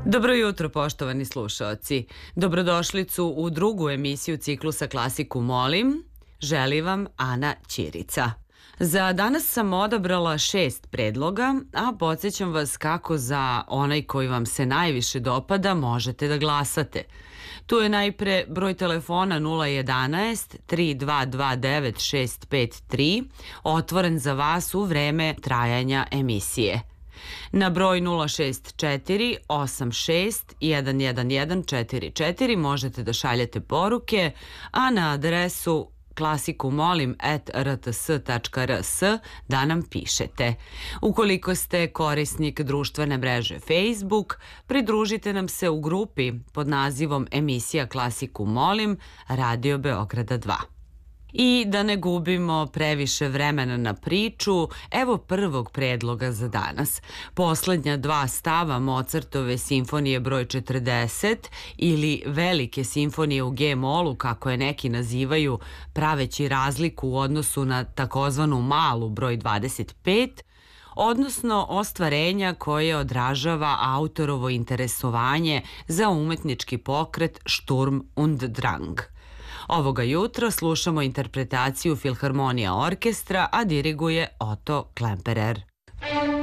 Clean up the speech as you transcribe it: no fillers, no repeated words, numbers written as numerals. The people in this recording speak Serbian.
Dobro jutro, poštovani slušaoci. Dobrodošlicu u drugu emisiju ciklusa Klasiku molim. Želi vam Ana Ćirica. Za danas sam odabrala 6 predloga, a podsjećam vas kako za onaj koji vam se najviše dopada možete da glasate. Tu je najpre broj telefona 011 3229 653, otvoren za vas u vreme trajanja emisije. Na broj 064 86 11144 možete da šaljete poruke, a na adresu klasikumolim@rts.rs da nam pišete. Ukoliko ste korisnik društvene mreže Facebook, pridružite nam se u grupi pod nazivom emisija Klasiku molim Radio Beograda 2. I da ne gubimo previše vremena na priču, evo prvog predloga za danas. Poslednja 2 stava Mozartove simfonije broj 40 ili Velike simfonije u G-molu, kako je neki nazivaju, praveći razliku u odnosu na takozvanu malu broj 25, odnosno ostvarenja koje odražava autorovo interesovanje za umetnički pokret Sturm und Drang. Ovoga jutra slušamo interpretaciju Filharmonija orkestra, a diriguje Otto Klemperer.